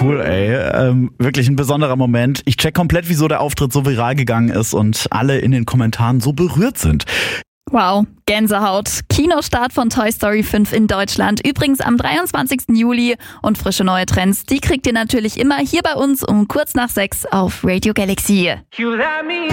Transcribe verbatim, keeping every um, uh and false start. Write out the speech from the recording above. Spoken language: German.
cool, ey. Ähm, wirklich ein besonderer Moment. Ich check komplett, wieso der Auftritt so viral gegangen ist und alle in den Kommentaren so berührt sind. Wow, Gänsehaut. Kinostart von Toy Story fünf in Deutschland. Übrigens am dreiundzwanzigsten Juli. Und frische neue Trends, die kriegt ihr natürlich immer hier bei uns um kurz nach sechs auf Radio Galaxy.